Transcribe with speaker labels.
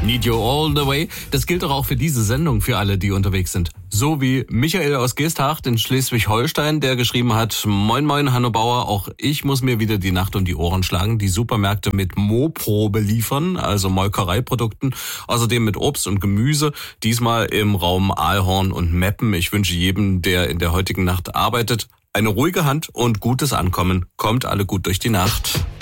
Speaker 1: Need You All the Way. Das gilt doch auch für diese Sendung, für alle, die unterwegs sind. So wie Michael aus Geesthacht in Schleswig-Holstein, der geschrieben hat: Moin moin Hanno Bauer, auch ich muss mir wieder die Nacht um die Ohren schlagen, die Supermärkte mit Mo-Pro beliefern, also Molkereiprodukten, außerdem mit Obst und Gemüse, diesmal im Raum Aalhorn und Meppen. Ich wünsche jedem, der in der heutigen Nacht arbeitet, eine ruhige Hand und gutes Ankommen. Kommt alle gut durch die Nacht.